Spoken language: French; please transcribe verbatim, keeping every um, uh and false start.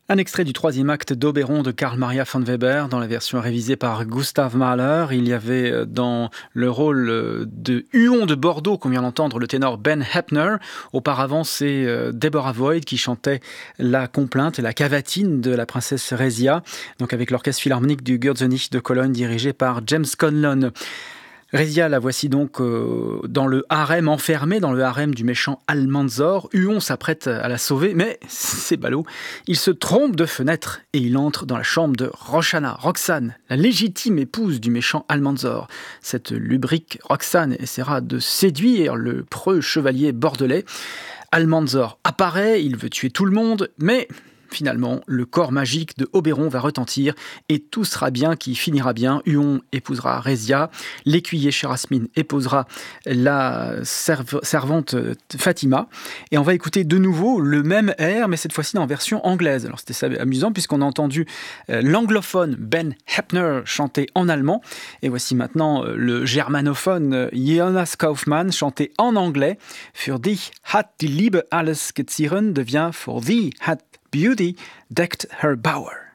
Un extrait du troisième acte d'Oberon de Karl Maria von Weber dans la version révisée par Gustav Mahler. Il y avait dans le rôle de Huon de Bordeaux qu'on vient d'entendre le ténor Ben Heppner. Auparavant, c'est Deborah Voigt qui chantait la complainte, la cavatine de la princesse Résia, donc avec l'orchestre philharmonique du Gürzenich de Cologne dirigé par James Conlon. Résia, la voici donc euh, dans le harem, enfermée dans le harem du méchant Almanzor. Huon s'apprête à la sauver, mais c'est ballot. Il se trompe de fenêtre et il entre dans la chambre de Roxana, Roxane, la légitime épouse du méchant Almanzor. Cette lubrique Roxane essaiera de séduire le preux chevalier bordelais. Almanzor apparaît, il veut tuer tout le monde, mais... Finalement, le corps magique de Oberon va retentir et tout sera bien qui finira bien. Huon épousera Résia, l'écuyer Chérasmine épousera la serv- servante Fatima. Et on va écouter de nouveau le même air, mais cette fois-ci en version anglaise. Alors c'était amusant puisqu'on a entendu l'anglophone Ben Heppner chanter en allemand. Et voici maintenant le germanophone Jonas Kaufmann chanter en anglais. Für dich hat die Liebe alles gezieren devient For thee hat Beauty decked her bower.